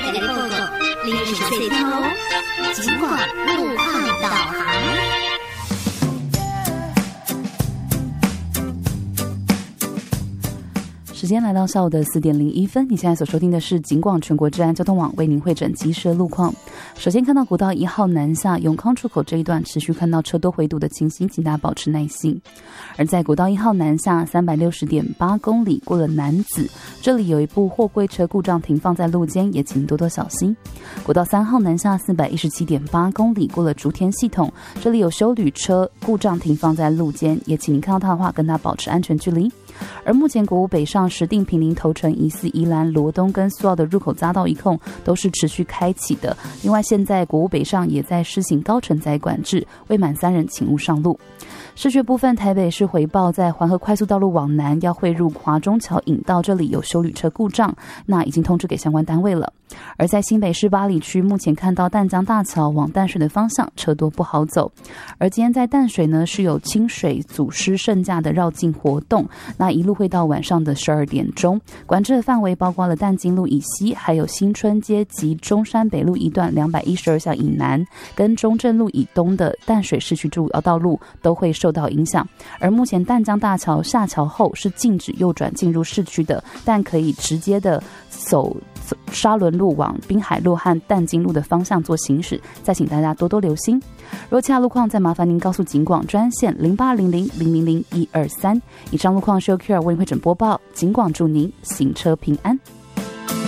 来的报告，历史最头，尽管路况导航。 时间来到下午的4点01分，你现在所收听的是警广全国治安交通网为您汇整即时的路况。首先看到国道1号南下永康出口这一段持续看到车多回堵的情形，请大家保持耐心。而在国道1号南下360.8公里过了南子，这里有一部货柜车故障停放在路肩，也请多多小心。国道3号南下417.8公里过了竹田系统，这里有休旅车故障停放在路肩，也请您看到它的话跟它保持安全距离。而目前国五北上石碇、坪林、头城、宜四、宜兰、罗东跟苏澳的入口匝道一控都是持续开启的。另外，现在国五北上也在施行高承载管制，未满3人请勿上路。市区部分，台北市回报在环河快速道路往南要汇入华中桥引道，这里有休旅车故障，那已经通知给相关单位了。而在新北市八里区，目前看到淡江大桥往淡水的方向车多不好走。而今天在淡水呢，是有清水祖师圣驾的绕境活动，那一路会到晚上的12点钟。管制的范围包括了淡金路以西，还有新春街及中山北路一段212巷以南，跟中正路以东的淡水市区主要道路都会受到影响。而目前淡江大桥下桥后是禁止右转进入市区的，但可以直接的走沙仑路往滨海路和淡金路的方向做行驶，再请大家多多留心。若其他路况，再麻烦您告诉警广专线0800000123。以上路况是由 QR 为您会诊播报，警广祝您行车平安。